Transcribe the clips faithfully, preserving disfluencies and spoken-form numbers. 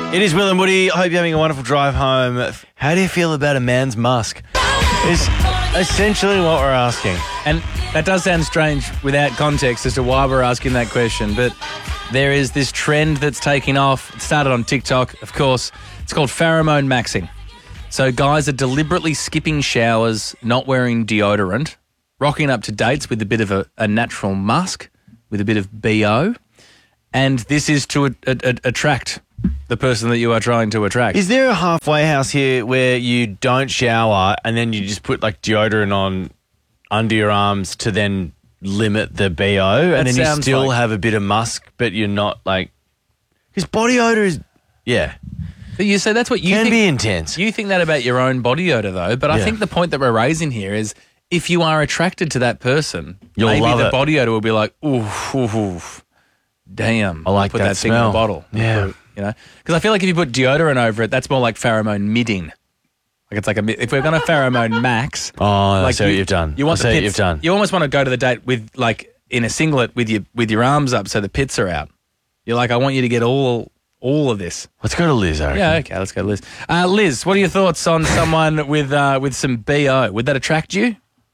It is Will and Woody. I hope you're having a wonderful drive home. How do you feel about a man's musk? Is essentially what we're asking. And that does sound strange without context as to why we're asking that question, but there is this trend that's taking off. It started on TikTok, of course. It's called pheromone maxing. So guys are deliberately skipping showers, not wearing deodorant, rocking up to dates with a bit of a, a natural musk, with a bit of B O, and this is to a, a, a, attract the person that you are trying to attract. Is there a halfway house here where you don't shower and then you just put like deodorant on under your arms to then limit the B O, and That then you sounds still like- have a bit of musk, but you're not like... Because body odour is... Yeah. But you say that's what you Can think. be intense. You think that about your own body odour, though. But I Yeah. think the point that we're raising here is if you are attracted to that person, You'll maybe love the it. body odour will be like, oof, oof, oof. Damn. I like put that that, thing in smell. the bottle. Yeah. You know? Because I feel like if you put deodorant over it, that's more like pheromone midding. Like it's like a mi- if we're going to pheromone max. Oh, I like see what you've done. You want I see the what pits, you've done. You almost want to go to the date with like in a singlet with your with your arms up so the pits are out. You're like, I want you to get all all of this. Let's go to Liz, I reckon. Yeah, okay, let's go to Liz. Uh, Liz, what are your thoughts on someone with uh, with some B O? Would that attract you?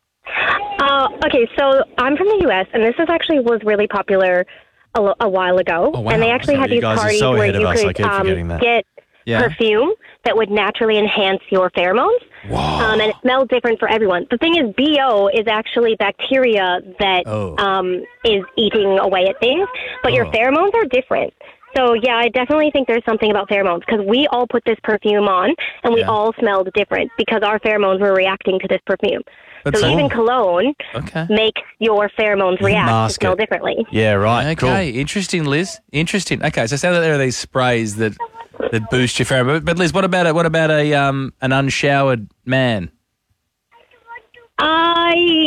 Uh, okay, so I'm from the U S, and this is actually was really popular a, lo- a while ago. Oh, wow. And they actually So had you these guys are parties so where ahead of you us, I could keep forgetting that. get Yeah. perfume that would naturally enhance your pheromones. Um, and it smelled different for everyone. The thing is, B O is actually bacteria that Oh. um, is eating away at things, but your Oh. pheromones are different. So, yeah, I definitely think there's something about pheromones because we all put this perfume on and we Yeah. all smelled different because our pheromones were reacting to this perfume. That's so all. even cologne Okay. makes your pheromones react mask and smell it. differently. Yeah, right. Okay, interesting, Liz. Interesting. Okay, so it sounds like there are these sprays that that boost your pheromone. But Liz, what about a, what about a um an unshowered man? I,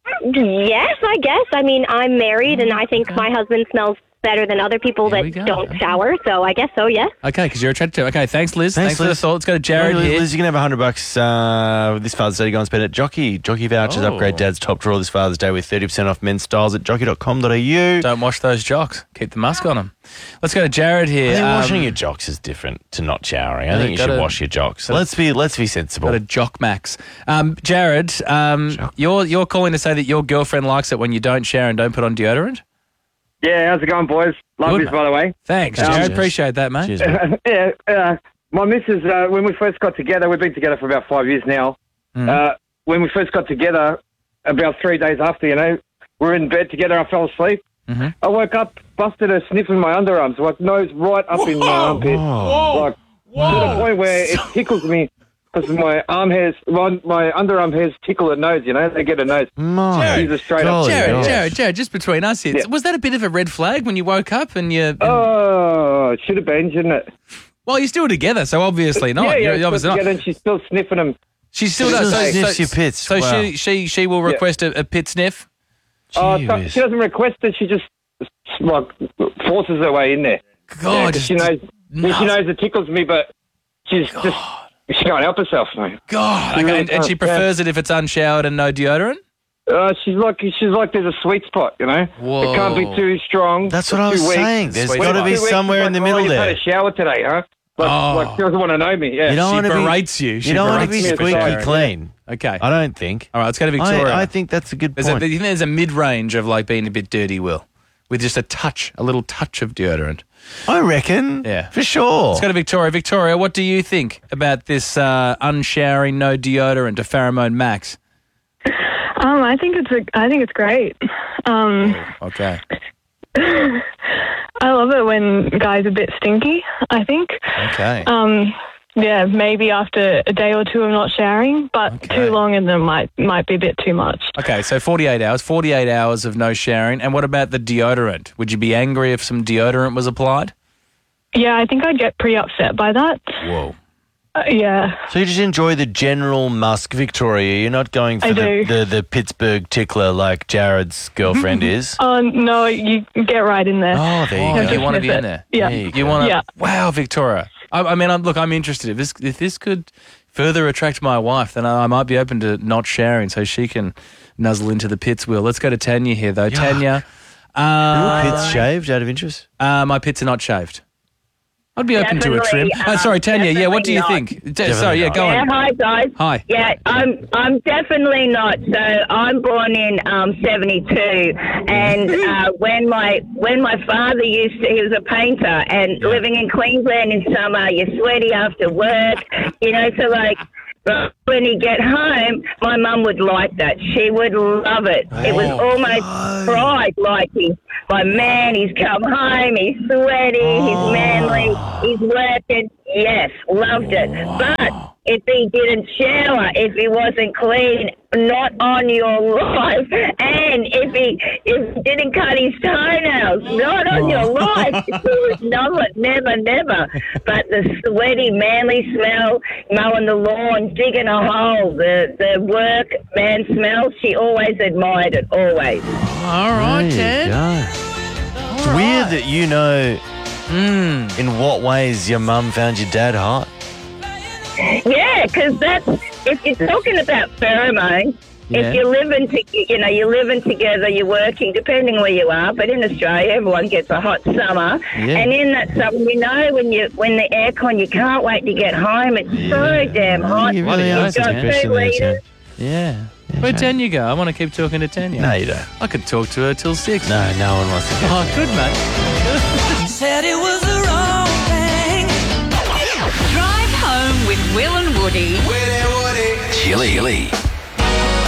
yes, I guess. I mean, I'm married and I think my husband smells better than other people Here we that go. don't shower. So I guess so, yes. Okay, because you're attracted to. Okay, thanks, Liz. Thanks, Thanks, for the Liz. thought. Let's go to Jared Liz, here. Liz, you can have a hundred bucks uh, this Father's Day to go and spend at Jockey. Jockey vouchers, Oh. upgrade Dad's top drawer this Father's Day with thirty percent off men's styles at jockey dot com dot a u. Don't wash those jocks. Keep the musk on them. Let's go to Jared I here. think Um, washing your jocks is different to not showering. I Yeah, think you should gotta- wash your jocks. gotta- Let's be let's be sensible. Got a jock max. Um, Jared, um, Jock. you're you're calling to say that your girlfriend likes it when you don't shower and don't put on deodorant? Yeah, how's it going, boys? Love Good, this, by the way. Thanks, Um, Jared. cheers. Appreciate that, mate. Cheers, mate. yeah, uh, my missus, uh, when we first got together, we've been together for about five years now. Mm. Uh, when we first got together, about three days after, you know, we were in bed together, I fell asleep. Mhm. I woke up, busted her sniffing my underarms, like nose right up in my armpit. Oh. Like, to the point where it tickles me because my arm hairs, my, my underarm hairs tickle her nose, you know, they get her nose. My She's a straight up- golly Jared, gosh. Jared, Jared, just between us here, Yeah. was that a bit of a red flag when you woke up and you? And, Oh, it should have been, shouldn't it? well, you're still together, so obviously not. yeah, yeah, You're it's obviously together not. and she's still sniffing them. She still She does. still So, sniffs so, your pits. So Wow. she she she will Yeah. request a, a pit sniff. Oh, Gee so- whiz. she doesn't request it. She just like forces her way in there. God, Yeah, 'cause just- she knows. nuts. She knows it tickles me, but she's just she can't help herself, mate. God, She okay, really and, and she does, yeah. prefers it if it's unshowered and no deodorant. Uh, she's like she's like there's a sweet spot, you know. Whoa. It can't be too strong. That's or what I was too weak. saying. There's Sweet got to spot. be Too weak, somewhere she's in the like, middle oh, you've there. had a shower today, huh? Like, Oh. like she doesn't want to know me. Yeah. You don't She want to be berates you. She You don't want to be berates you for squeaky sharing. clean. Okay. I don't think. All right, let's go to Victoria. I, I think that's a good There's a, point. you think there's a mid-range of like being a bit dirty, Will, with just a touch, a little touch of deodorant. I reckon. Yeah. For sure. Let's go to Victoria. Victoria, what do you think about this uh, unshowering, no deodorant, a pheromone max? Um, I think it's a, I think it's great. Um, Okay. I love it when guys are a bit stinky. I think. Okay. Um, yeah, maybe after a day or two of not showering, but Okay. too long in them might might be a bit too much. Okay, so forty-eight hours, forty-eight hours of no showering. And what about the deodorant? Would you be angry if some deodorant was applied? Yeah, I think I'd get pretty upset by that. Whoa. Uh, yeah. So you just enjoy the general musk, Victoria. You're not going for I the, do. the, the Pittsburgh tickler like Jared's girlfriend is. Oh no, you get right in there. Oh, there you Oh, go. you want to be Sniff in it. there? Yeah. There you You go. want to? Yeah. Wow, Victoria. I, I mean, I'm, look, I'm interested. If this if this could further attract my wife, then I, I might be open to not sharing so she can nuzzle into the pits. Will, let's go to Tanya here though. Yuck. Tanya, Are uh, your pits shaved out of interest? uh, my pits are not shaved. I'd be open to a trim. Definitely, Oh, sorry, um, Tanya. Yeah, what do you definitely think? D- sorry, yeah, not. go Yeah, on. hi guys. Hi. Yeah, I'm I'm definitely not. So I'm born in um, seventy-two, and uh, when my when my father used to, he was a painter, and living in Queensland in summer, you're sweaty after work, you know. So like. But when he get home, my mum would like that. She would love it. It was almost pride, like he, my man, he's come home, he's sweaty, he's manly, he's working. Yes, loved it. But if he didn't shower, if he wasn't clean, not on your life. And if he if he didn't cut his toenails, not on your life. It was never, never, never. But the sweaty, manly smell, mowing the lawn, digging a hole, the, the work man smell, she always admired it, always. All right, There you Ted. go. It's weird that you know Mm. in what ways your mum found your dad hot. Yeah, because that's, if you're talking about pheromones, Yeah. if you're living, to, you know, you're living together, you're working, depending where you are. But in Australia, everyone gets a hot summer, Yeah. and in that summer, you know, when you when the aircon, you can't wait to get home. It's so damn hot. You really You've answered got the two question there, litres. Tim. Yeah. Where'd Tanya go? I want to keep talking to Tanya. No, you don't. I could talk to her till six. No, no one wants to go. Oh, good, mate. Said it was the wrong thing. Drive home with Will and Woody. Chilly.